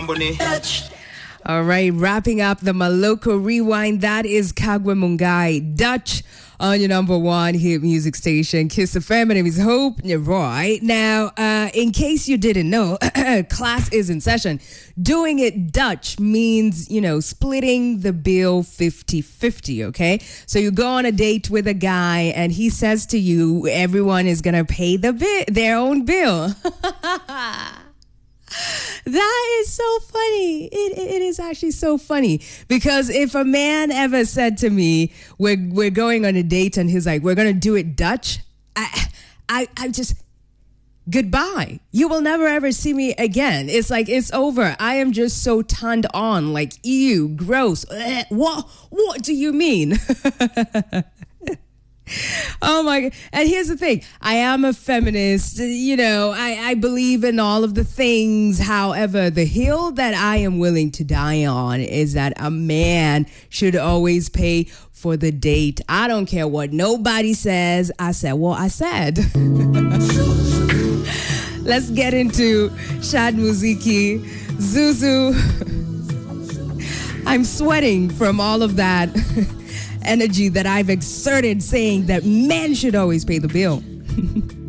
All right, wrapping up the Maloko Rewind. That is Kagwe Mungai Dutch on your number one hit music station, Kiss FM. My name is Hope Roy. Now, in case you didn't know, class is in session. Doing it Dutch means, splitting the bill 50-50, okay? So you go on a date with a guy and he says to you, everyone is going to pay their own bill. That is so funny. It is actually so funny, because if a man ever said to me, we're going on a date and he's like, we're going to do it Dutch, I just, goodbye. You will never ever see me again. It's like, it's over. I am just so turned on, like, ew, gross. What do you mean? Oh my God. And here's the thing. I am a feminist. I believe in all of the things. However, the hill that I am willing to die on is that a man should always pay for the date. I don't care what nobody says. I said what I said. Let's get into Shad Muziki. Zuzu. I'm sweating from all of that energy that I've exerted saying that men should always pay the bill.